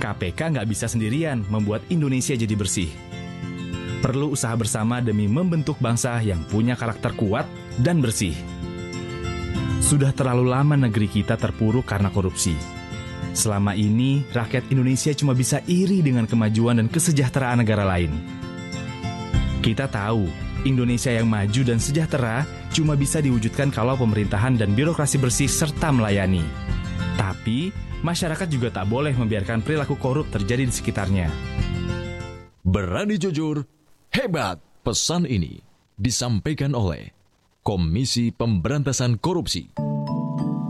KPK nggak bisa sendirian membuat Indonesia jadi bersih. Perlu usaha bersama demi membentuk bangsa yang punya karakter kuat dan bersih. Sudah terlalu lama negeri kita terpuruk karena korupsi. Selama ini, rakyat Indonesia cuma bisa iri dengan kemajuan dan kesejahteraan negara lain. Kita tahu, Indonesia yang maju dan sejahtera cuma bisa diwujudkan kalau pemerintahan dan birokrasi bersih serta melayani. Tapi, masyarakat juga tak boleh membiarkan perilaku korup terjadi di sekitarnya. Berani jujur, hebat. Pesan ini disampaikan oleh Komisi Pemberantasan Korupsi.